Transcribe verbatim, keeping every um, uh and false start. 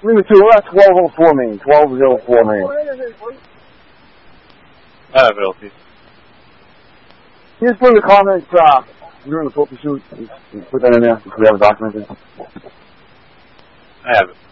Leave it to uh, twelve oh four Main. twelve oh four Main. I have it, L T. You just put in the comments, uh, during the photo shoot, put that in there, because we have a document. I have it.